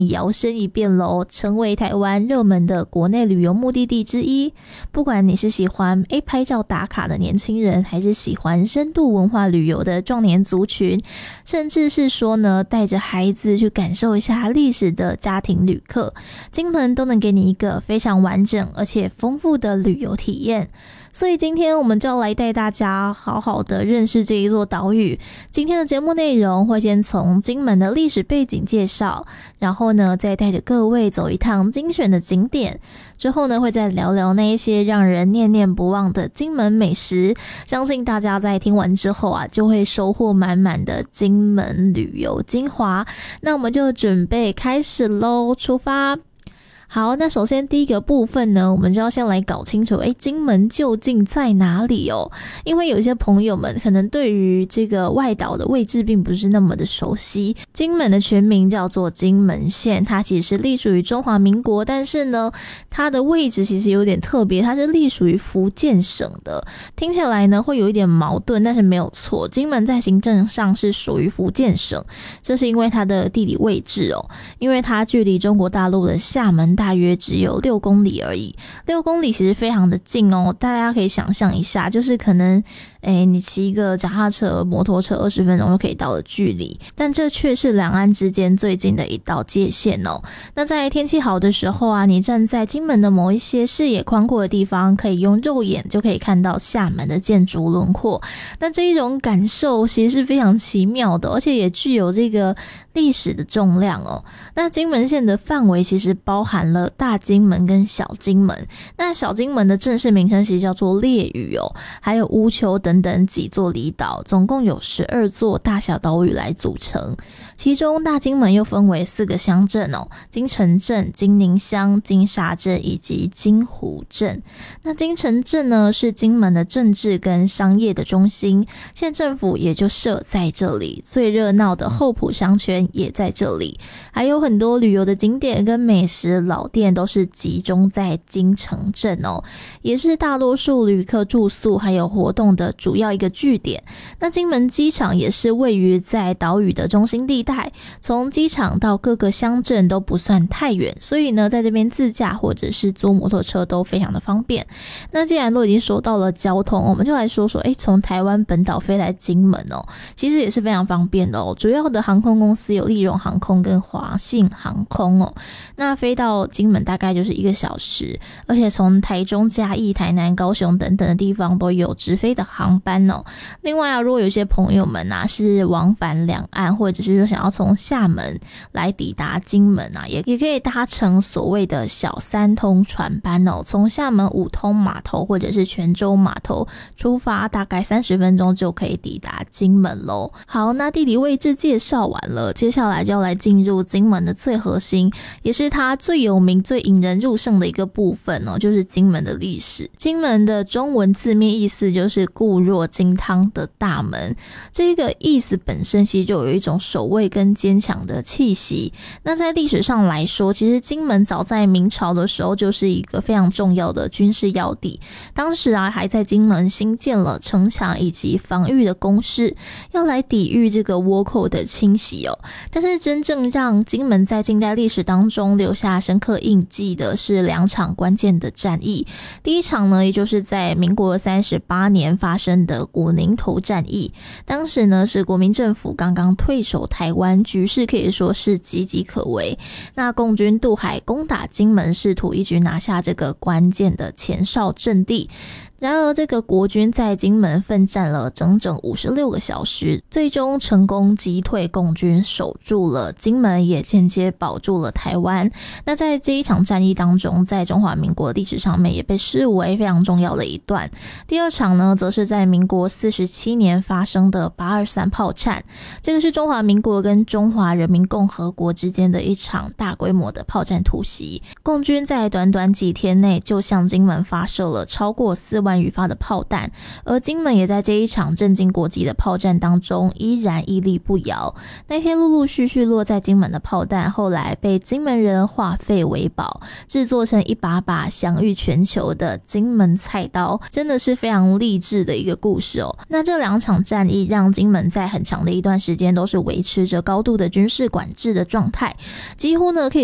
摇身一变咯，成为台湾热门的国内旅游目的地之一。不管你是喜欢拍照打卡的年轻人，还是喜欢深度文化旅游的壮年族群，甚至是说呢带着孩子去感受一下历史的家庭旅客，金门都能给你一个非常完整而且丰富的旅游体验。所以今天我们就要来带大家好好的认识这一座岛屿。今天的节目内容会先从金门的历史背景介绍，然后呢再带着各位走一趟精选的景点，之后呢会再聊聊那一些让人念念不忘的金门美食。相信大家在听完之后就会收获满满的金门旅游精华。那我们就准备开始咯，出发。好，那首先第一个部分呢，我们就要先来搞清楚金门究竟在哪里哦。因为有一些朋友们可能对于这个外岛的位置并不是那么的熟悉。金门的全名叫做金门县，它其实是隶属于中华民国，但是呢它的位置其实有点特别，它是隶属于福建省的。听起来呢会有一点矛盾，但是没有错，金门在行政上是属于福建省，这是因为它的地理位置哦，因为它距离中国大陆的厦门大约只有6公里而已，6公里其实非常的近哦，大家可以想象一下，就是可能你骑一个脚踏车摩托车20分钟就可以到的距离，但这却是两岸之间最近的一道界限哦。那在天气好的时候你站在金门的某一些视野宽阔的地方，可以用肉眼就可以看到厦门的建筑轮廓，那这一种感受其实是非常奇妙的，而且也具有这个历史的重量哦。那金门县的范围其实包含了大金门跟小金门，那小金门的正式名称其实叫做烈屿哦，还有乌丘等等几座离岛，总共有12座大小岛屿来组成。其中大金门又分为4个乡镇哦，金城镇、金宁乡、金沙镇以及金湖镇。那金城镇呢是金门的政治跟商业的中心，县政府也就设在这里，最热闹的后埔商圈也在这里，还有很多旅游的景点跟美食老店都是集中在金城镇哦，也是大多数旅客住宿还有活动的主要一个据点。那金门机场也是位于在岛屿的中心地带，从机场到各个乡镇都不算太远，所以呢在这边自驾或者是租摩托车都非常的方便。那既然都已经说到了交通，我们就来说说从台湾本岛飞来金门哦，其实也是非常方便的哦。主要的航空公司有立荣航空跟华信航空哦，那飞到金门大概就是1个小时，而且从台中、嘉义、台南、高雄等等的地方都有直飞的航班哦。另外如果有些朋友们是往返两岸，或者是说想要从厦门来抵达金门也可以搭乘所谓的小3通船班哦，从厦门5通码头或者是泉州码头出发，大概30分钟就可以抵达金门咯。好，那地理位置介绍完了，接下来就要来进入金门的最核心，也是它最有名最引人入胜的一个部分哦，就是金门的历史。金门的中文字面意思就是固若金汤的大门，这个意思本身其实就有一种守卫跟坚强的气息。那在历史上来说，其实金门早在明朝的时候就是一个非常重要的军事要地，当时还在金门新建了城墙以及防御的工事，要来抵御这个倭寇的侵袭哦。但是真正让金门在近代历史当中留下深刻印记的是2场关键的战役。第一场呢，也就是在民国38年发生的古宁头战役，当时呢是国民政府刚刚退守台湾，局势可以说是岌岌可危。那共军渡海攻打金门，试图一举拿下这个关键的前哨阵地。然而这个国军在金门奋战了整整56个小时，最终成功击退共军，守住了金门，也间接保住了台湾。那在这一场战役当中，在中华民国历史上面也被视为非常重要的一段。第二场呢，则是在民国47年发生的823炮战，这个是中华民国跟中华人民共和国之间的一场大规模的炮战突袭。共军在短短几天内就向金门发射了超过4万万余发的炮弹，而金门也在这一场震惊国际的炮战当中依然屹立不摇。那些陆陆续续落在金门的炮弹，后来被金门人化废为宝，制作成一把把享誉全球的金门菜刀，真的是非常励志的一个故事哦。那这2场战役让金门在很长的一段时间都是维持着高度的军事管制的状态，几乎呢可以